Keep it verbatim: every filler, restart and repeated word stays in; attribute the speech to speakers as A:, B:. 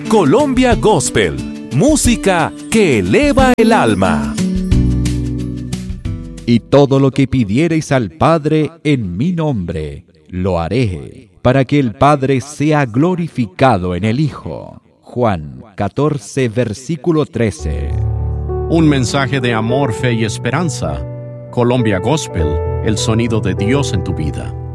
A: Colombia Gospel, música que eleva el alma.
B: Y todo lo que pidiereis al Padre en mi nombre, lo haré, para que el Padre sea glorificado en el Hijo. Juan catorce, versículo trece.
C: Un mensaje de amor, fe y esperanza. Colombia Gospel, el sonido de Dios en tu vida.